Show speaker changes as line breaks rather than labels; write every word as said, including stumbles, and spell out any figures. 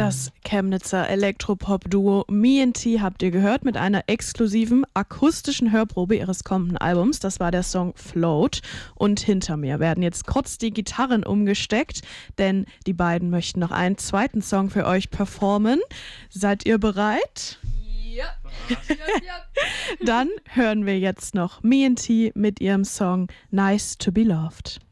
Das Chemnitzer Elektropop-Duo Me and T habt ihr gehört mit einer exklusiven akustischen Hörprobe ihres kommenden Albums. Das war der Song Float. Und hinter mir werden jetzt kurz die Gitarren umgesteckt, denn die beiden möchten noch einen zweiten Song für euch performen. Seid ihr bereit?
Ja. ja, ja.
Dann hören wir jetzt noch Me and T mit ihrem Song Nice to be Loved.